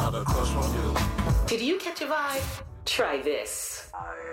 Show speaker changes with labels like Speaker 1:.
Speaker 1: got a crush on you.
Speaker 2: Did you catch a vibe? Try this.